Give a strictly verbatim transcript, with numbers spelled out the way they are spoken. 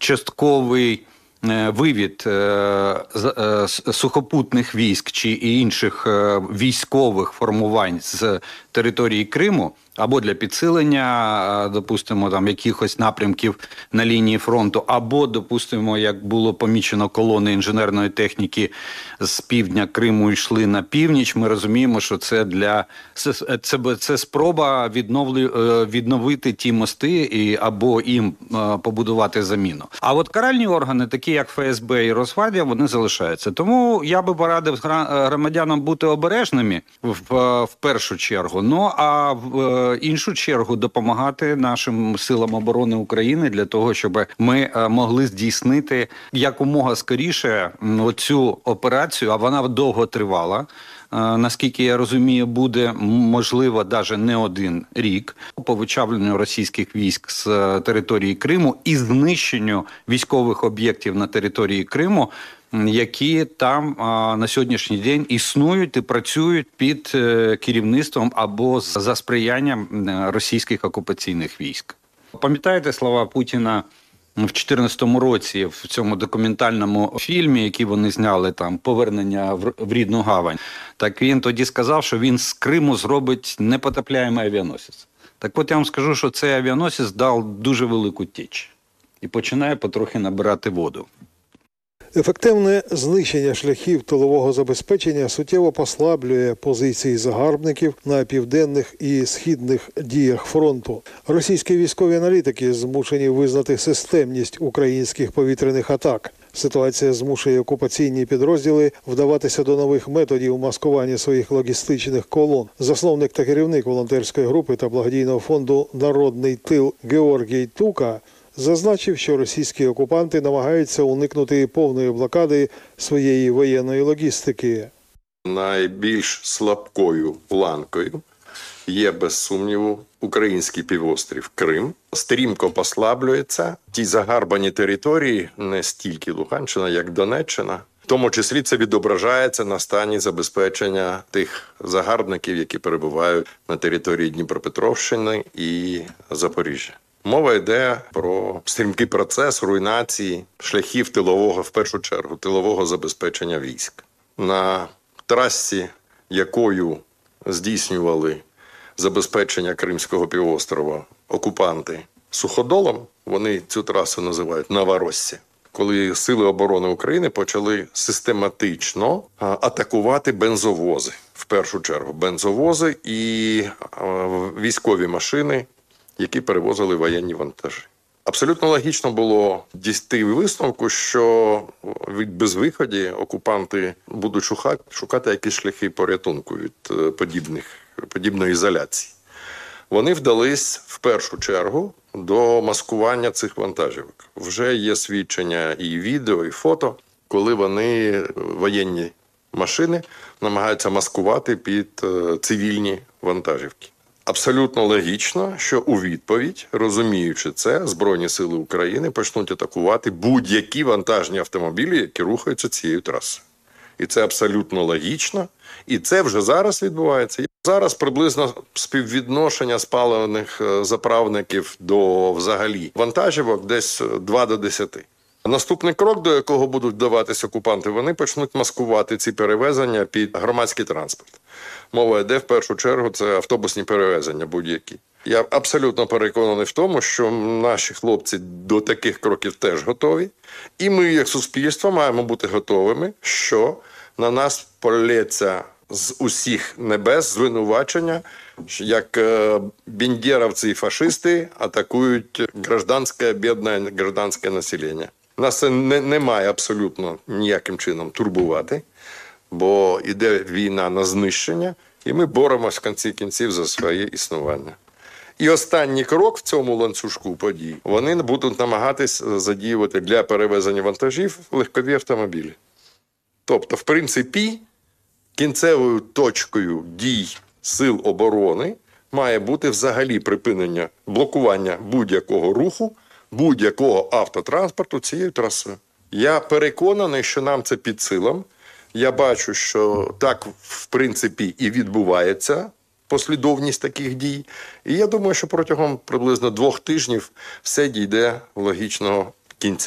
частковий вивід сухопутних військ чи інших військових формувань з території Криму або для підсилення, допустимо, там якихось напрямків на лінії фронту, або, допустимо, як було помічено, колони інженерної техніки з півдня Криму йшли на північ. Ми розуміємо, що це для це, це, це спроба відновлю, відновити ті мости і або їм побудувати заміну. А от каральні органи, такі як Ф С Б і Росгвардія, вони залишаються. Тому я би порадив громадянам бути обережними в, в першу чергу. Ну а в іншу чергу допомагати нашим силам оборони України для того, щоб ми могли здійснити якомога скоріше цю операцію, а вона довго тривала. Наскільки я розумію, буде можливо навіть не один рік по вичавленню російських військ з території Криму і знищенню військових об'єктів на території Криму, які там а, на сьогоднішній день існують і працюють під е, керівництвом або за сприянням російських окупаційних військ. Пам'ятаєте слова Путіна в дві тисячі чотирнадцятому році в цьому документальному фільмі, який вони зняли, там «Повернення в, в рідну гавань»? Так він тоді сказав, що він з Криму зробить непотопляємий авіаносець. Так от я вам скажу, що цей авіаносець дав дуже велику тіч і починає потрохи набирати воду. Ефективне знищення шляхів тилового забезпечення суттєво послаблює позиції загарбників на південних і східних діях фронту. Російські військові аналітики змушені визнати системність українських повітряних атак. Ситуація змушує окупаційні підрозділи вдаватися до нових методів маскування своїх логістичних колон. Засновник та керівник волонтерської групи та благодійного фонду «Народний тил» Георгій Тука зазначив, що російські окупанти намагаються уникнути повної блокади своєї воєнної логістики. Найбільш слабкою ланкою є, без сумніву, український півострів Крим. Стрімко послаблюється. Ті загарбані території, не стільки Луганщина, як Донеччина. В тому числі це відображається на стані забезпечення тих загарбників, які перебувають на території Дніпропетровщини і Запоріжжя. Мова йде про стрімкий процес руйнації шляхів тилового, в першу чергу, тилового забезпечення військ. На трасі, якою здійснювали забезпечення Кримського півострова окупанти суходолом, вони цю трасу називають Новоросія, коли Сили оборони України почали систематично атакувати бензовози, в першу чергу бензовози і військові машини, які перевозили воєнні вантажі. Абсолютно логічно було дійти висновку, що від безвиході окупанти будуть шукати, шукати якісь шляхи порятунку від подібних, подібної ізоляції. Вони вдались в першу чергу до маскування цих вантажівок. Вже є свідчення і відео, і фото, коли вони, воєнні машини, намагаються маскувати під цивільні вантажівки. Абсолютно логічно, що у відповідь, розуміючи це, Збройні Сили України почнуть атакувати будь-які вантажні автомобілі, які рухаються цією трасою. І це абсолютно логічно. І це вже зараз відбувається. Зараз приблизно співвідношення спалених заправників до взагалі вантажівок десь два до десяти. Наступний крок, до якого будуть вдаватися окупанти, вони почнуть маскувати ці перевезення під громадський транспорт. Мова йде в першу чергу, це автобусні перевезення будь-які. Я абсолютно переконаний в тому, що наші хлопці до таких кроків теж готові. І ми, як суспільство, маємо бути готовими, що на нас полється з усіх небес звинувачення, як бендеровці і фашисти атакують гражданське, бідне гражданське населення. Нас це не, не має абсолютно ніяким чином турбувати, бо йде війна на знищення, і ми боремось в кінці кінців за своє існування. І останній крок в цьому ланцюжку подій, вони будуть намагатись задіювати для перевезення вантажів легкові автомобілі. Тобто, в принципі, кінцевою точкою дій Сил оборони має бути взагалі припинення блокування будь-якого руху, будь-якого автотранспорту цією трасою. Я переконаний, що нам це під силам. Я бачу, що так, в принципі, і відбувається послідовність таких дій. І я думаю, що протягом приблизно двох тижнів все дійде логічного кінця.